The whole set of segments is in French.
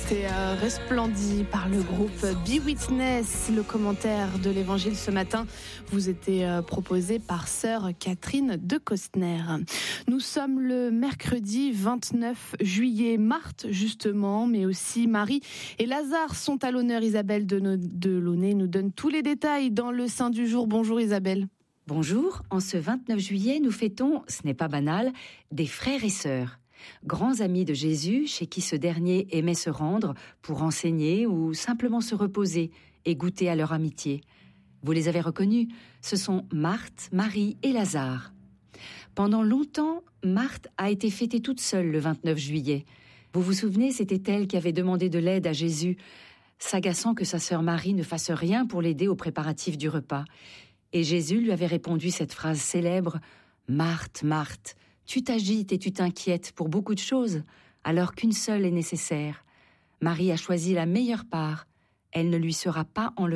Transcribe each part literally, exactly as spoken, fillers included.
C'était euh, Resplendit par le groupe Be Witness. Le commentaire de l'évangile ce matin vous était euh, proposé par sœur Catherine de Costner. Nous sommes le mercredi vingt-neuf juillet. Marthe, justement, mais aussi Marie et Lazare sont à l'honneur. Isabelle Delaunay nous donne tous les détails dans le Saint du jour. Bonjour Isabelle. Bonjour, en ce vingt-neuf juillet, nous fêtons, ce n'est pas banal, des frères et sœurs. Grands amis de Jésus, chez qui ce dernier aimait se rendre pour enseigner ou simplement se reposer et goûter à leur amitié. Vous les avez reconnus, ce sont Marthe, Marie et Lazare. Pendant longtemps, Marthe a été fêtée toute seule le vingt-neuf juillet. Vous vous souvenez, c'était elle qui avait demandé de l'aide à Jésus, s'agaçant que sa sœur Marie ne fasse rien pour l'aider aux préparatifs du repas. Et Jésus lui avait répondu cette phrase célèbre « Marthe, Marthe, tu t'agites et tu t'inquiètes pour beaucoup de choses, alors qu'une seule est nécessaire. Marie a choisi la meilleure part, elle ne lui sera pas enlevée. »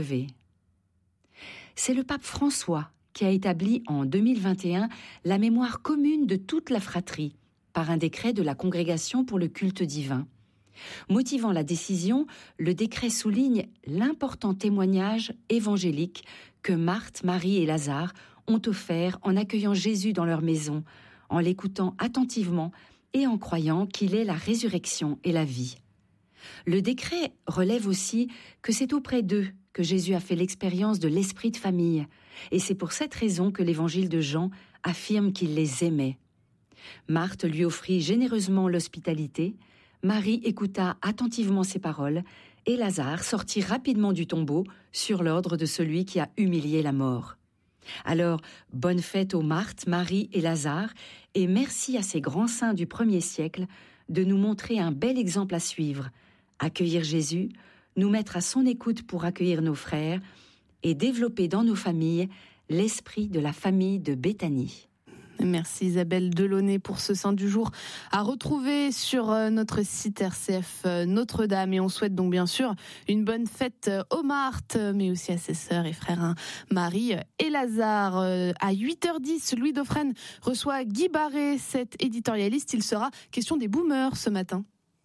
C'est le pape François qui a établi en deux mille vingt et un la mémoire commune de toute la fratrie, par un décret de la Congrégation pour le culte divin. Motivant la décision, le décret souligne l'important témoignage évangélique que Marthe, Marie et Lazare ont offert en accueillant Jésus dans leur maison, en l'écoutant attentivement et en croyant qu'il est la résurrection et la vie. Le décret relève aussi que c'est auprès d'eux que Jésus a fait l'expérience de l'esprit de famille, et c'est pour cette raison que l'évangile de Jean affirme qu'il les aimait. Marthe lui offrit généreusement l'hospitalité, Marie écouta attentivement ses paroles, et Lazare sortit rapidement du tombeau sur l'ordre de celui qui a humilié la mort. Alors, bonne fête aux Marthe, Marie et Lazare, et merci à ces grands saints du premier siècle de nous montrer un bel exemple à suivre, accueillir Jésus, nous mettre à son écoute pour accueillir nos frères, et développer dans nos familles l'esprit de la famille de Béthanie. Merci Isabelle Delaunay pour ce Saint du jour à retrouver sur notre site R C F Notre-Dame. Et on souhaite donc bien sûr une bonne fête aux Marthe, mais aussi à ses sœurs et frères hein, Marie et Lazare. À huit heures dix, Louis Dauphren reçoit Guy Barré, cet éditorialiste. Il sera question des boomers ce matin.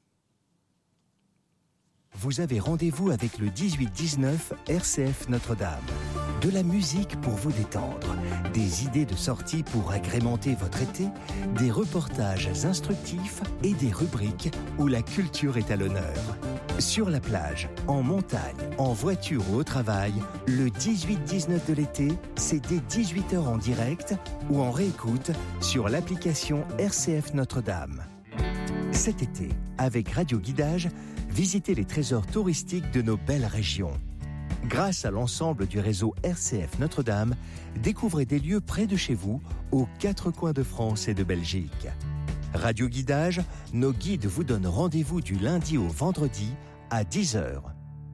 Vous avez rendez-vous avec le dix-huit dix-neuf R C F Notre-Dame. De la musique pour vous détendre, des idées de sortie pour agrémenter votre été, des reportages instructifs et des rubriques où la culture est à l'honneur. Sur la plage, en montagne, en voiture ou au travail, le dix-huit dix-neuf de l'été, c'est dès dix-huit heures en direct ou en réécoute sur l'application R C F Notre-Dame. Cet été, avec Radio Guidage, visitez les trésors touristiques de nos belles régions. Grâce à l'ensemble du réseau R C F Notre-Dame, découvrez des lieux près de chez vous, aux quatre coins de France et de Belgique. Radio Guidage, nos guides vous donnent rendez-vous du lundi au vendredi à dix heures.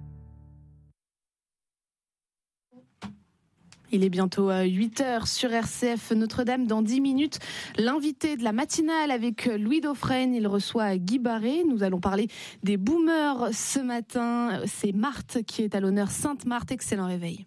Il est bientôt huit heures sur R C F Notre-Dame. Dans dix minutes, l'invité de la matinale avec Louis Dauphren. Il reçoit Guy Barré. Nous allons parler des boomers ce matin. C'est Marthe qui est à l'honneur. Sainte Marthe, excellent réveil.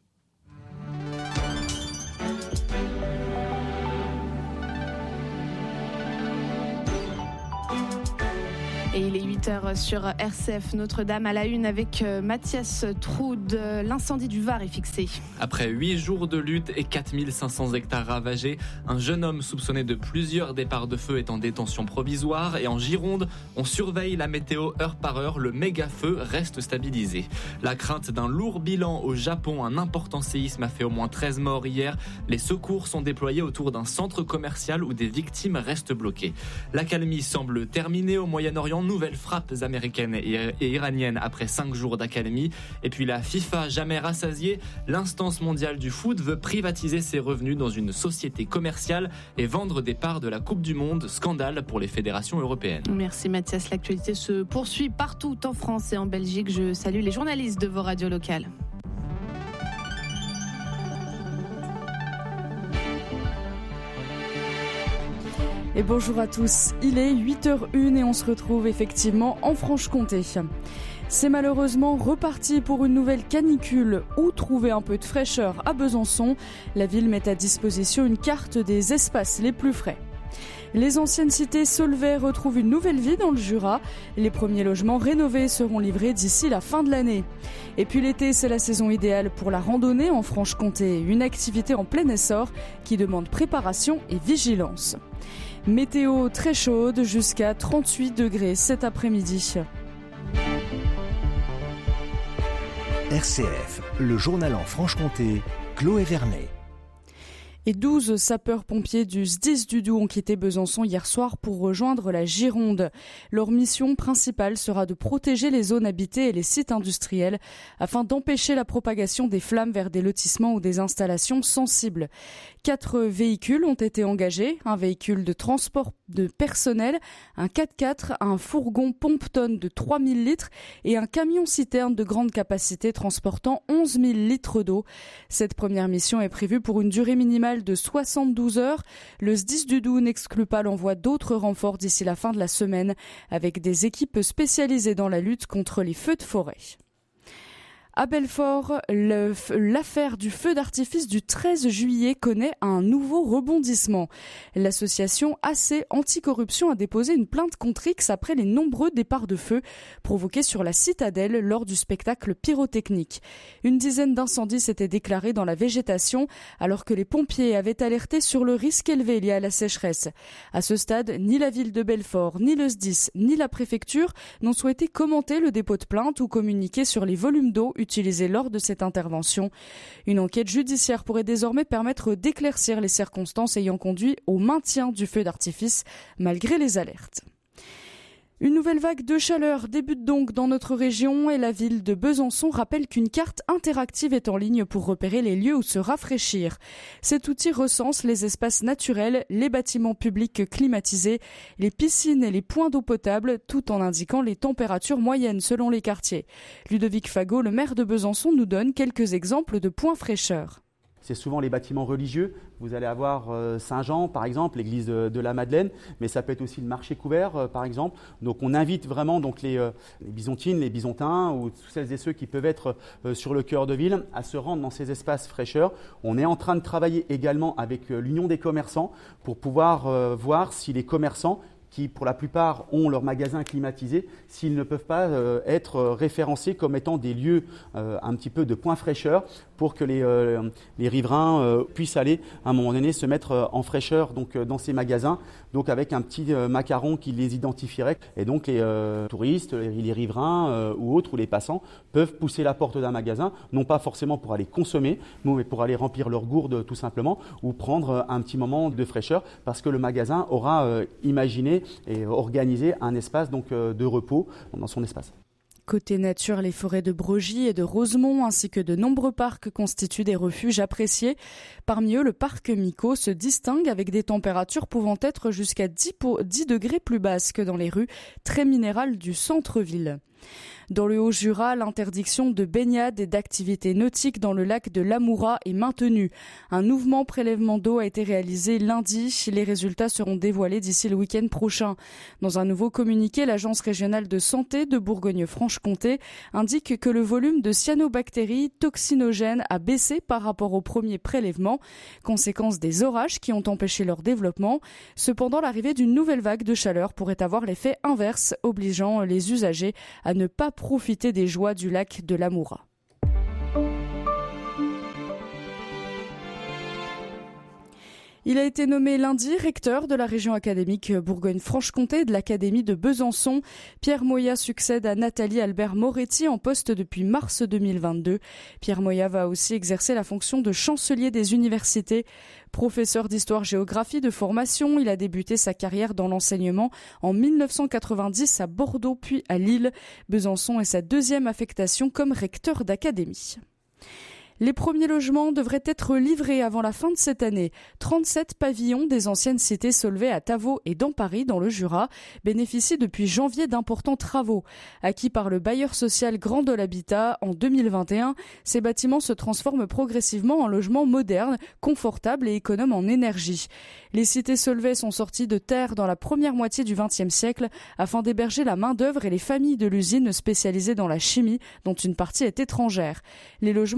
Et il est huit heures sur R C F Notre-Dame à la une avec Mathias Troud. L'incendie du Var est fixé. Après huit jours de lutte et quatre mille cinq cents hectares ravagés, un jeune homme soupçonné de plusieurs départs de feu est en détention provisoire. Et en Gironde, on surveille la météo heure par heure. Le méga-feu reste stabilisé. La crainte d'un lourd bilan au Japon. Un important séisme a fait au moins treize morts hier. Les secours sont déployés autour d'un centre commercial où des victimes restent bloquées. L'accalmie semble terminée au Moyen-Orient. Nouvelles frappes américaines et iraniennes après cinq jours d'accalmie. Et puis la FIFA, jamais rassasiée, l'instance mondiale du foot veut privatiser ses revenus dans une société commerciale et vendre des parts de la Coupe du Monde. Scandale pour les fédérations européennes. Merci Mathias. L'actualité se poursuit partout en France et en Belgique. Je salue les journalistes de vos radios locales. Et bonjour à tous, il est huit heures une et on se retrouve effectivement en Franche-Comté. C'est malheureusement reparti pour une nouvelle canicule. Où trouver un peu de fraîcheur à Besançon? La ville met à disposition une carte des espaces les plus frais. Les anciennes cités Solvay retrouvent une nouvelle vie dans le Jura. Les premiers logements rénovés seront livrés d'ici la fin de l'année. Et puis l'été, c'est la saison idéale pour la randonnée en Franche-Comté, une activité en plein essor qui demande préparation et vigilance. Météo très chaude, jusqu'à trente-huit degrés cet après-midi. R C F, le journal en Franche-Comté, Chloé Vernet. Et douze sapeurs-pompiers du S D I S du Doubs ont quitté Besançon hier soir pour rejoindre la Gironde. Leur mission principale sera de protéger les zones habitées et les sites industriels afin d'empêcher la propagation des flammes vers des lotissements ou des installations sensibles. Quatre véhicules ont été engagés, un véhicule de transport de personnel, un quatre-quatre, un fourgon pompe-tonne de trois mille litres et un camion-citerne de grande capacité transportant onze mille litres d'eau. Cette première mission est prévue pour une durée minimale de soixante-douze heures. Le S D I S du Doubs n'exclut pas l'envoi d'autres renforts d'ici la fin de la semaine avec des équipes spécialisées dans la lutte contre les feux de forêt. À Belfort, le, l'affaire du feu d'artifice du treize juillet connaît un nouveau rebondissement. L'association A C Anticorruption a déposé une plainte contre X après les nombreux départs de feu provoqués sur la citadelle lors du spectacle pyrotechnique. Une dizaine d'incendies s'étaient déclarés dans la végétation alors que les pompiers avaient alerté sur le risque élevé lié à la sécheresse. À ce stade, ni la ville de Belfort, ni le S D I S, ni la préfecture n'ont souhaité commenter le dépôt de plainte ou communiquer sur les volumes d'eau utilisés lors de cette intervention. Une enquête judiciaire pourrait désormais permettre d'éclaircir les circonstances ayant conduit au maintien du feu d'artifice malgré les alertes. Une nouvelle vague de chaleur débute donc dans notre région et la ville de Besançon rappelle qu'une carte interactive est en ligne pour repérer les lieux où se rafraîchir. Cet outil recense les espaces naturels, les bâtiments publics climatisés, les piscines et les points d'eau potable, tout en indiquant les températures moyennes selon les quartiers. Ludovic Fagot, le maire de Besançon, nous donne quelques exemples de points fraîcheur. C'est souvent les bâtiments religieux. Vous allez avoir Saint-Jean, par exemple, l'église de, de la Madeleine, mais ça peut être aussi le marché couvert, par exemple. Donc on invite vraiment donc, les, les Bisontines, les Bisontins, ou tous celles et ceux qui peuvent être sur le cœur de ville, à se rendre dans ces espaces fraîcheurs. On est en train de travailler également avec l'Union des commerçants pour pouvoir voir si les commerçants qui pour la plupart ont leur magasin climatisé, s'ils ne peuvent pas euh, être référencés comme étant des lieux euh, un petit peu de point fraîcheur pour que les, euh, les riverains euh, puissent aller à un moment donné se mettre euh, en fraîcheur donc, euh, dans ces magasins, donc avec un petit euh, macaron qui les identifierait. Et donc les euh, touristes, les, les riverains euh, ou autres, ou les passants, peuvent pousser la porte d'un magasin, non pas forcément pour aller consommer, mais pour aller remplir leur gourde tout simplement, ou prendre un petit moment de fraîcheur, parce que le magasin aura euh, imaginé et organiser un espace donc de repos dans son espace. Côté nature, les forêts de Brogy et de Rosemont ainsi que de nombreux parcs constituent des refuges appréciés. Parmi eux, le parc Mico se distingue avec des températures pouvant être jusqu'à dix degrés plus basses que dans les rues très minérales du centre-ville. Dans le Haut-Jura, l'interdiction de baignade et d'activités nautiques dans le lac de l'Amoura est maintenue. Un mouvement prélèvement d'eau a été réalisé lundi. Les résultats seront dévoilés d'ici le week-end prochain. Dans un nouveau communiqué, l'Agence régionale de santé de Bourgogne-Franche-Comté indique que le volume de cyanobactéries toxinogènes a baissé par rapport au premier prélèvement, conséquence des orages qui ont empêché leur développement. Cependant, l'arrivée d'une nouvelle vague de chaleur pourrait avoir l'effet inverse, obligeant les usagers à ne pas profiter des joies du lac de l'Amoura. Il a été nommé lundi recteur de la région académique Bourgogne-Franche-Comté et de l'Académie de Besançon. Pierre Moya succède à Nathalie Albert Moretti en poste depuis mars deux mille vingt-deux. Pierre Moya va aussi exercer la fonction de chancelier des universités. Professeur d'histoire-géographie de formation, il a débuté sa carrière dans l'enseignement en mille neuf cent quatre-vingt-dix à Bordeaux puis à Lille. Besançon est sa deuxième affectation comme recteur d'académie. Les premiers logements devraient être livrés avant la fin de cette année. trente-sept pavillons des anciennes cités Solvay à Tavaux et dans Paris, dans le Jura, bénéficient depuis janvier d'importants travaux. Acquis par le bailleur social Grand de l'Habitat en deux mille vingt et un, ces bâtiments se transforment progressivement en logements modernes, confortables et économes en énergie. Les cités Solvay sont sorties de terre dans la première moitié du vingtième siècle afin d'héberger la main-d'œuvre et les familles de l'usine spécialisées dans la chimie, dont une partie est étrangère. Les logements étaient à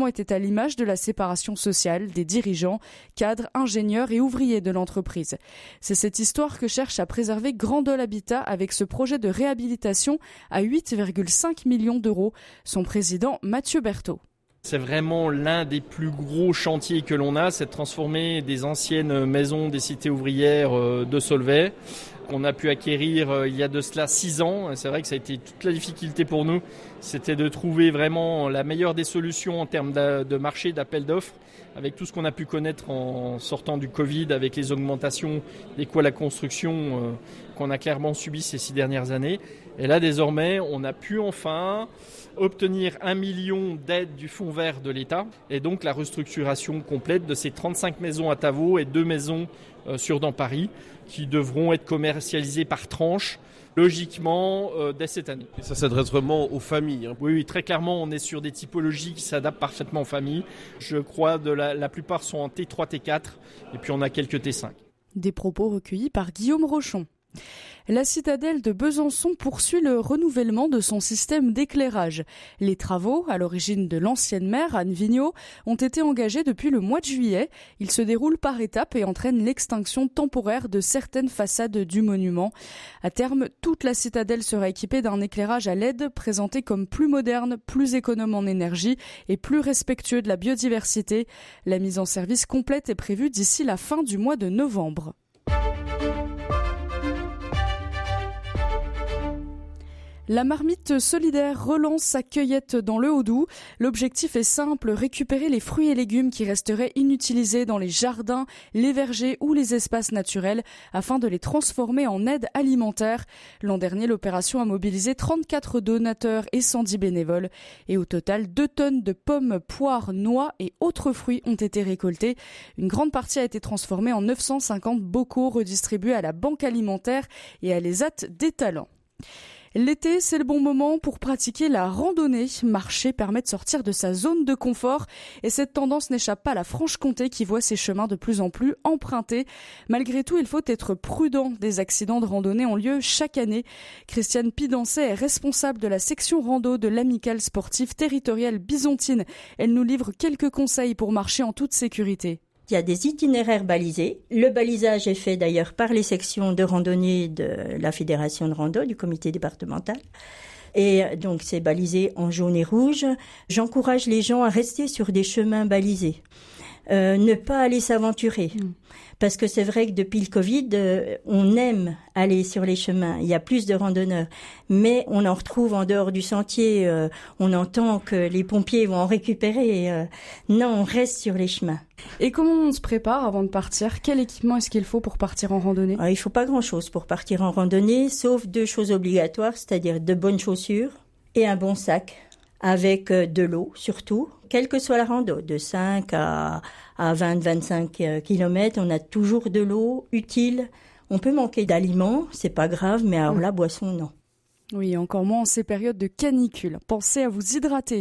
l'image de la séparation sociale des dirigeants, cadres, ingénieurs et ouvriers de l'entreprise. C'est cette histoire que cherche à préserver Grandol Habitat avec ce projet de réhabilitation à huit virgule cinq millions d'euros. Son président Mathieu Berthaud. C'est vraiment l'un des plus gros chantiers que l'on a, c'est de transformer des anciennes maisons des cités ouvrières de Solvay, qu'on a pu acquérir il y a de cela six ans. C'est vrai que ça a été toute la difficulté pour nous, c'était de trouver vraiment la meilleure des solutions en termes de marché, d'appel d'offres, avec tout ce qu'on a pu connaître en sortant du Covid, avec les augmentations des coûts à la construction qu'on a clairement subi ces six dernières années. Et là, désormais, on a pu enfin obtenir un million d'aides du fonds vert de l'État et donc la restructuration complète de ces trente-cinq maisons à Tavaux et deux maisons euh, sur dans Paris qui devront être commercialisées par tranches logiquement euh, dès cette année. Et ça s'adresse vraiment aux familles, hein. Oui, oui, très clairement, on est sur des typologies qui s'adaptent parfaitement aux familles. Je crois que la, la plupart sont en T trois, T quatre et puis on a quelques T cinq. Des propos recueillis par Guillaume Rochon. La citadelle de Besançon poursuit le renouvellement de son système d'éclairage. Les travaux, à l'origine de l'ancienne maire Anne Vigneault, ont été engagés depuis le mois de juillet. Ils se déroulent par étapes et entraînent l'extinction temporaire de certaines façades du monument. À terme, toute la citadelle sera équipée d'un éclairage à L E D présenté comme plus moderne, plus économe en énergie et plus respectueux de la biodiversité. La mise en service complète est prévue d'ici la fin du mois de novembre. La marmite solidaire relance sa cueillette dans le Haut-Doubs. L'objectif est simple, récupérer les fruits et légumes qui resteraient inutilisés dans les jardins, les vergers ou les espaces naturels afin de les transformer en aide alimentaire. L'an dernier, l'opération a mobilisé trente-quatre donateurs et cent dix bénévoles. Et au total, deux tonnes de pommes, poires, noix et autres fruits ont été récoltés. Une grande partie a été transformée en neuf cent cinquante bocaux redistribués à la Banque alimentaire et à l'E S A T des Talents. L'été, c'est le bon moment pour pratiquer la randonnée. Marcher permet de sortir de sa zone de confort et cette tendance n'échappe pas à la Franche-Comté qui voit ses chemins de plus en plus empruntés. Malgré tout, il faut être prudent. Des accidents de randonnée ont lieu chaque année. Christiane Pidancet est responsable de la section rando de l'amicale sportive territoriale bisontine. Elle nous livre quelques conseils pour marcher en toute sécurité. Il y a des itinéraires balisés. Le balisage est fait d'ailleurs par les sections de randonnée de la Fédération de rando, du comité départemental. Et donc c'est balisé en jaune et rouge. J'encourage les gens à rester sur des chemins balisés. Euh, ne pas aller s'aventurer. Mmh. Parce que c'est vrai que depuis le Covid, euh, on aime aller sur les chemins. Il y a plus de randonneurs. Mais on en retrouve en dehors du sentier. Euh, on entend que les pompiers vont en récupérer. Euh, non, on reste sur les chemins. Et comment on se prépare avant de partir ? Quel équipement est-ce qu'il faut pour partir en randonnée ? Alors, il ne faut pas grand-chose pour partir en randonnée, sauf deux choses obligatoires, c'est-à-dire de bonnes chaussures et un bon sac. Avec de l'eau surtout, quelle que soit la rando, de cinq à vingt à vingt-cinq kilomètres, on a toujours de l'eau utile. On peut manquer d'aliments, c'est pas grave, mais alors la boisson, non. Oui, encore moins en ces périodes de canicule. Pensez à vous hydrater.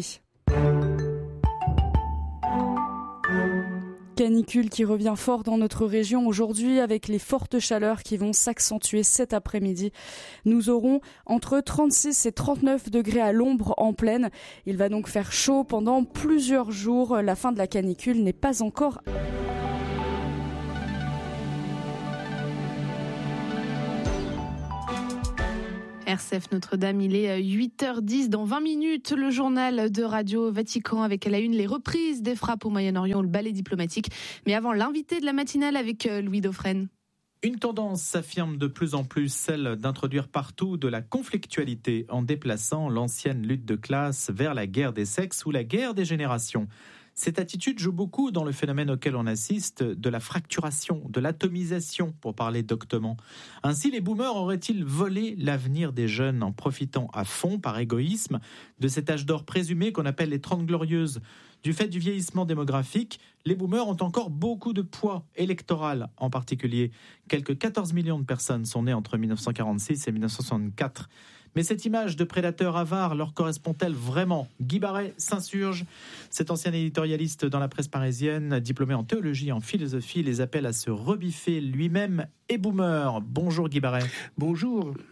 Canicule qui revient fort dans notre région aujourd'hui avec les fortes chaleurs qui vont s'accentuer cet après-midi. Nous aurons entre trente-six et trente-neuf degrés à l'ombre en plaine. Il va donc faire chaud pendant plusieurs jours. La fin de la canicule n'est pas encore... R C F Notre-Dame, il est huit heures dix. Dans vingt minutes, le journal de Radio Vatican avec à la une les reprises des frappes au Moyen-Orient ou le ballet diplomatique. Mais avant, l'invité de la matinale avec Louis Dauphren. Une tendance s'affirme de plus en plus, celle d'introduire partout de la conflictualité en déplaçant l'ancienne lutte de classe vers la guerre des sexes ou la guerre des générations. Cette attitude joue beaucoup dans le phénomène auquel on assiste de la fracturation, de l'atomisation, pour parler doctement. Ainsi, les boomers auraient-ils volé l'avenir des jeunes en profitant à fond, par égoïsme, de cet âge d'or présumé qu'on appelle les Trente Glorieuses ? Du fait du vieillissement démographique, les boomers ont encore beaucoup de poids électoral en particulier. Quelques quatorze millions de personnes sont nées entre dix-neuf cent quarante-six et dix-neuf cent soixante-quatre. Mais cette image de prédateur avare leur correspond-elle vraiment ? Guy Barret s'insurge. Cet ancien éditorialiste dans la presse parisienne, diplômé en théologie et en philosophie, les appelle à se rebiffer lui-même et boomer. Bonjour Guy Barret. Bonjour.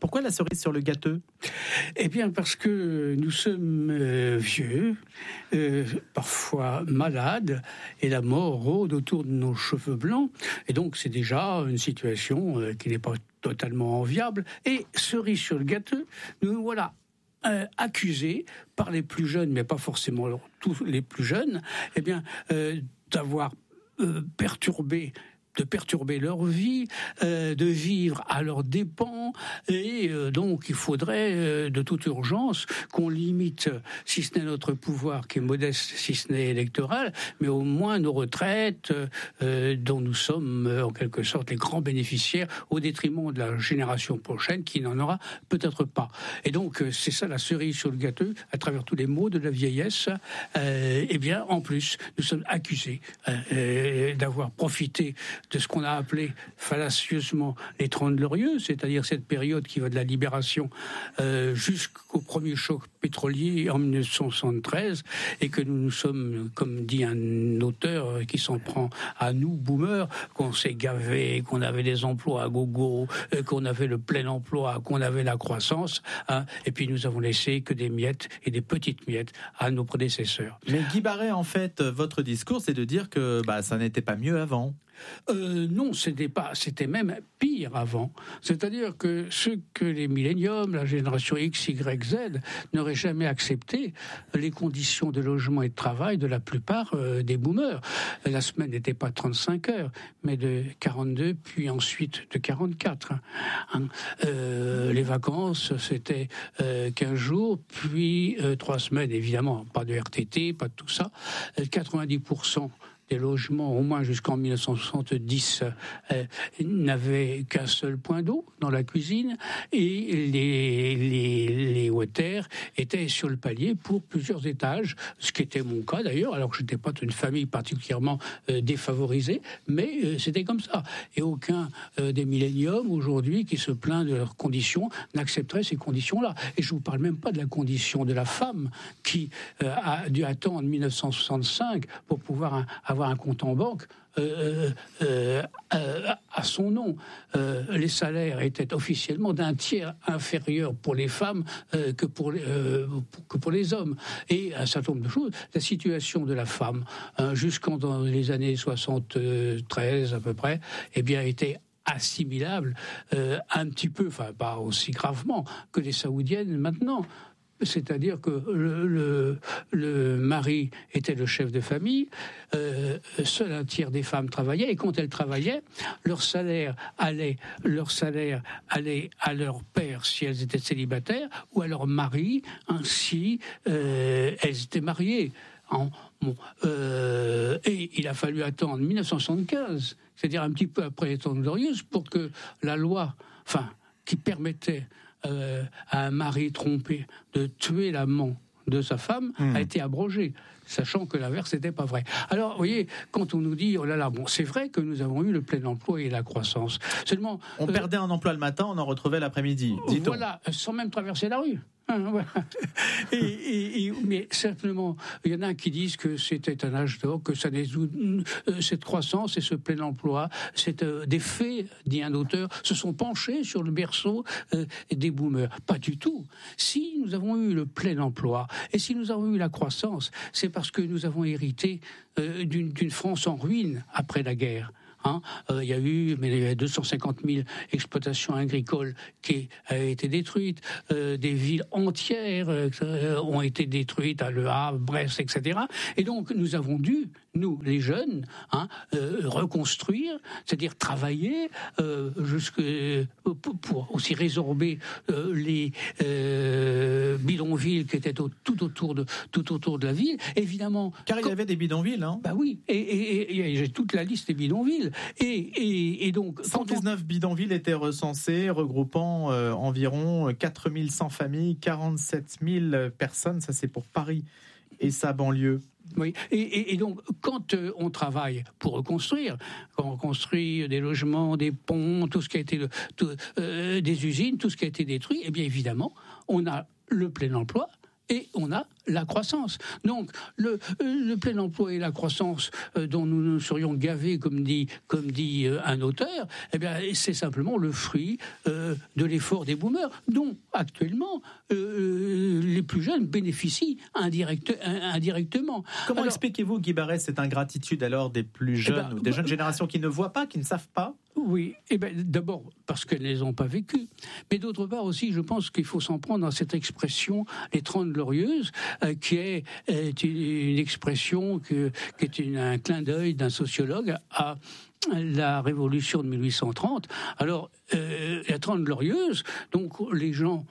Pourquoi la cerise sur le gâteau ? Eh bien, parce que nous sommes euh, vieux, euh, parfois malades, et la mort rôde autour de nos cheveux blancs. Et donc, c'est déjà une situation euh, qui n'est pas totalement enviable. Et cerise sur le gâteau, nous voilà euh, accusés par les plus jeunes, mais pas forcément tous les plus jeunes, eh bien, euh, d'avoir euh, perturbé de perturber leur vie, euh, de vivre à leurs dépens, et euh, donc il faudrait euh, de toute urgence qu'on limite, si ce n'est notre pouvoir qui est modeste, si ce n'est électoral, mais au moins nos retraites, euh, dont nous sommes euh, en quelque sorte les grands bénéficiaires, au détriment de la génération prochaine qui n'en aura peut-être pas. Et donc euh, c'est ça la cerise sur le gâteau, à travers tous les maux de la vieillesse. Euh, eh bien, en plus, nous sommes accusés euh, d'avoir profité de ce qu'on a appelé fallacieusement les Trente Glorieux, c'est-à-dire cette période qui va de la libération euh, jusqu'au premier choc pétrolier en mille neuf cent soixante-treize, et que nous nous sommes, comme dit un auteur qui s'en prend à nous, boomers, qu'on s'est gavé, qu'on avait des emplois à gogo, euh, qu'on avait le plein emploi, qu'on avait la croissance, hein, et puis nous avons laissé que des miettes et des petites miettes à nos prédécesseurs. Mais Guy Barret, en fait, votre discours, c'est de dire que bah, ça n'était pas mieux avant. Euh, non, c'était pas, c'était même pire avant. C'est-à-dire que ce que les milléniums, la génération X, Y, Z, n'auraient jamais accepté, les conditions de logement et de travail de la plupart euh, des boomers. La semaine n'était pas trente-cinq heures, mais de quarante-deux, puis ensuite de quarante-quatre. Hein. Euh, les vacances, c'était euh, quinze jours, puis euh, trois semaines, évidemment, pas de R T T, pas de tout ça. quatre-vingt-dix pour cent des logements, au moins jusqu'en mille neuf cent soixante-dix, euh, n'avaient qu'un seul point d'eau dans la cuisine, et les, les, les water étaient sur le palier pour plusieurs étages, ce qui était mon cas d'ailleurs, alors que je n'étais pas d'une famille particulièrement euh, défavorisée, mais euh, c'était comme ça. Et aucun euh, des milléniums aujourd'hui qui se plaint de leurs conditions n'accepterait ces conditions-là. Et je ne vous parle même pas de la condition de la femme qui euh, a dû attendre mille neuf cent soixante-cinq pour pouvoir un, avoir un compte en banque euh, euh, euh, à son nom. Euh, les salaires étaient officiellement d'un tiers inférieurs pour les femmes euh, que, pour les, euh, que pour les hommes. Et un certain nombre de choses. La situation de la femme, hein, jusqu'en dans les années soixante-treize à peu près, eh bien, était assimilable euh, un petit peu, enfin pas aussi gravement que les saoudiennes maintenant. C'est-à-dire que le, le, le mari était le chef de famille, euh, seul un tiers des femmes travaillaient, et quand elles travaillaient, leur salaire allait, leur salaire allait à leur père si elles étaient célibataires, ou à leur mari, ainsi euh, elles étaient mariées. En, bon, euh, et il a fallu attendre mille neuf cent soixante-quinze, c'est-à-dire un petit peu après les Trente Glorieuses, pour que la loi, enfin, qui permettait Euh, à un mari trompé de tuer l'amant de sa femme mmh. a été abrogée, sachant que l'inverse n'était pas vrai. Alors, vous voyez, quand on nous dit, oh là là, bon, c'est vrai que nous avons eu le plein emploi et la croissance. Seulement, on euh, perdait un emploi le matin, on en retrouvait l'après-midi. Dit-on. Voilà, sans même traverser la rue. Voilà. et, et, et, mais simplement, il y en a qui disent que c'était un âge d'or, que ça n'est, euh, cette croissance et ce plein emploi, c'est euh, des faits, dit un auteur, se sont penchés sur le berceau euh, des boomers. Pas du tout. Si nous avons eu le plein emploi et si nous avons eu la croissance, c'est parce que nous avons hérité euh, d'une, d'une France en ruine après la guerre. Hein, euh, il y a eu, mais il y a deux cent cinquante mille exploitations agricoles qui ont été détruites, euh, des villes entières euh, ont été détruites, à Le Havre, Brest, et cetera. Et donc nous avons dû, nous les jeunes, hein, euh, reconstruire, c'est-à-dire travailler euh, jusque pour, pour aussi résorber euh, les euh, bidonvilles qui étaient au, tout autour de tout autour de la ville. Évidemment, car il y avait des bidonvilles, hein. Bah oui, et, et, et, et j'ai toute la liste des bidonvilles. Et, et, et donc, cent dix-neuf on... bidonvilles étaient recensés, regroupant euh, environ quatre mille cent familles, quarante-sept mille personnes. Ça, c'est pour Paris et sa banlieue. Oui, et, et, et donc, quand euh, on travaille pour reconstruire, quand on construit des logements, des ponts, tout ce qui a été, tout, euh, des usines, tout ce qui a été détruit, eh bien évidemment, on a le plein emploi et on a la croissance. Donc, le, le plein emploi et la croissance euh, dont nous nous serions gavés, comme dit, comme dit euh, un auteur, eh bien, c'est simplement le fruit euh, de l'effort des boomers, dont actuellement euh, les plus jeunes bénéficient indirect, indirectement. Comment alors, expliquez-vous, Guy Barrès, cette ingratitude alors des plus jeunes, eh ben, ou des bah, jeunes générations qui ne voient pas, qui ne savent pas? Oui, eh ben, d'abord parce qu'elles ne les ont pas vécues, mais d'autre part aussi, je pense qu'il faut s'en prendre à cette expression « les Trente Glorieuses euh, », qui est, est une, une expression que, qui est une, un clin d'œil d'un sociologue à la Révolution de mille huit cent trente. Alors, euh, les Trente Glorieuses, donc les gens,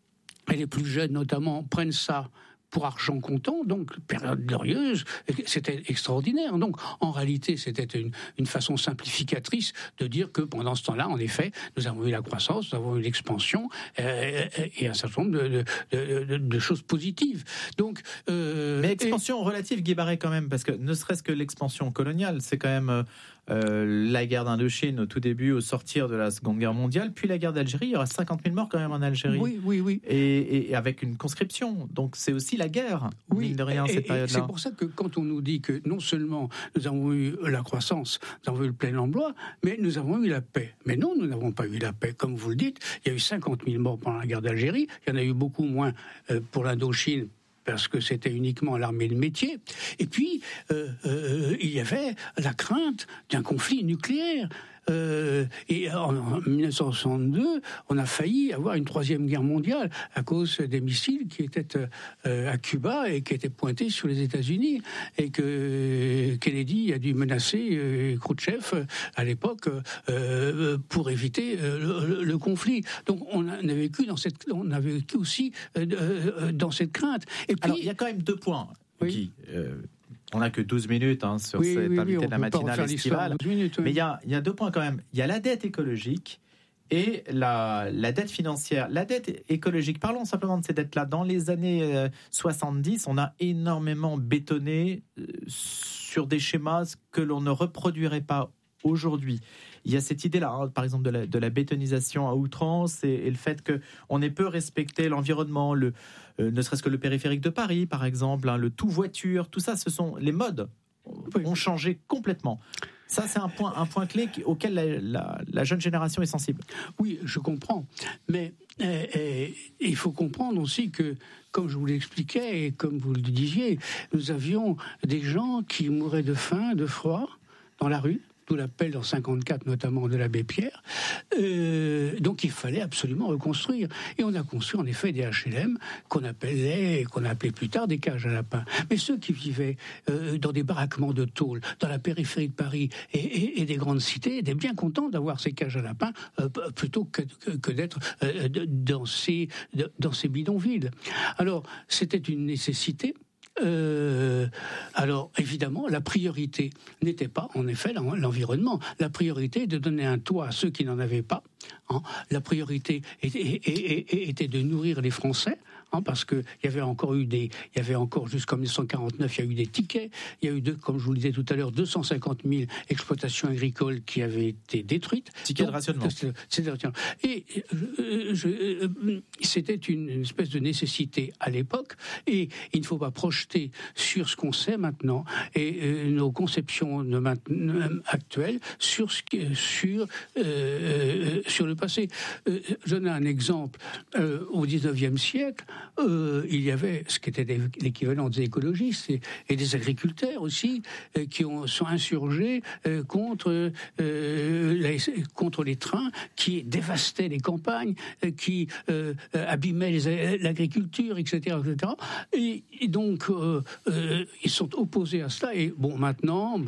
et les plus jeunes notamment, prennent ça pour argent comptant, donc période glorieuse, c'était extraordinaire. Donc en réalité, c'était une, une façon simplificatrice de dire que pendant ce temps-là, en effet, nous avons eu la croissance, nous avons eu l'expansion euh, et un certain nombre de, de, de, de choses positives. Donc, euh, mais expansion et... relative, Guy Barrès, quand même, parce que ne serait-ce que l'expansion coloniale, c'est quand même euh, la guerre d'Indochine au tout début, au sortir de la Seconde Guerre mondiale, puis la guerre d'Algérie, il y aura cinquante mille morts quand même en Algérie. Oui, oui, oui. Et, et avec une conscription, donc c'est aussi la guerre, oui, mine de rien, et, cette période-là. C'est pour ça que quand on nous dit que non seulement nous avons eu la croissance, nous avons eu le plein emploi, mais nous avons eu la paix. Mais non, nous n'avons pas eu la paix. Comme vous le dites, il y a eu cinquante mille morts pendant la guerre d'Algérie, il y en a eu beaucoup moins euh, pour l'Indochine, parce que c'était uniquement l'armée de métier. Et puis, euh, euh, il y avait la crainte d'un conflit nucléaire. Euh, et en, en mille neuf cent soixante-deux, on a failli avoir une troisième guerre mondiale à cause des missiles qui étaient euh, à Cuba et qui étaient pointés sur les États-Unis, et que Kennedy a dû menacer euh, Khrouchtchev à l'époque euh, pour éviter euh, le, le conflit. Donc on a, on a vécu dans cette, on a vécu aussi euh, dans cette crainte. Et puis, alors il y a quand même deux points. Oui. Qui, euh, on n'a que douze minutes hein, sur oui, cette oui, invité oui, de la matinale estivale. Minutes, oui. Mais il y, a, il y a deux points quand même. Il y a la dette écologique et la, la dette financière. La dette écologique, parlons simplement de ces dettes-là. Dans les années euh, soixante-dix, on a énormément bétonné euh, sur des schémas que l'on ne reproduirait pas aujourd'hui. Il y a cette idée-là, hein, par exemple, de la, de la bétonisation à outrance et, et le fait qu'on ait peu respecté l'environnement, le, euh, ne serait-ce que le périphérique de Paris, par exemple, hein, le tout voiture, tout ça, ce sont les modes oui. ont changé complètement. Ça, c'est un point, un point clé auquel la, la, la jeune génération est sensible. Oui, je comprends. Mais euh, euh, il faut comprendre aussi que, comme je vous l'expliquais et comme vous le disiez, nous avions des gens qui mouraient de faim, de froid, dans la rue. D'où l'appel en cinquante-quatre notamment de l'abbé Pierre. Euh, donc il fallait absolument reconstruire. Et on a construit en effet des H L M qu'on appelait, qu'on appelait plus tard des cages à lapins. Mais ceux qui vivaient euh, dans des baraquements de tôle, dans la périphérie de Paris et, et, et des grandes cités, étaient bien contents d'avoir ces cages à lapins euh, plutôt que, que, que d'être euh, dans, ces, dans ces bidonvilles. Alors c'était une nécessité. Euh, alors évidemment la priorité n'était pas en effet l'environnement, la priorité est de donner un toit à ceux qui n'en avaient pas, hein. La priorité était, était, était de nourrir les Français, hein, parce que il y avait encore eu des, il y avait encore jusqu'en dix-neuf cent quarante-neuf il y a eu des tickets, il y a eu deux, comme je vous le disais tout à l'heure, deux cent cinquante mille exploitations agricoles qui avaient été détruites. Tickets de rationnement. Et euh, je, euh, c'était une, une espèce de nécessité à l'époque, et il ne faut pas projeter sur ce qu'on sait maintenant et euh, nos conceptions de maintenant, actuelles sur ce qui, sur euh, sur le passé. Euh, je donne un exemple. Euh, au dix-neuvième siècle, euh, il y avait ce qui était des, l'équivalent des écologistes et, et des agriculteurs aussi euh, qui ont, sont insurgés euh, contre euh, les, contre les trains qui dévastaient les campagnes, euh, qui euh, abîmaient les, l'agriculture, et cetera, et cetera. Et, et donc Euh, euh, ils sont opposés à cela. Et bon, maintenant,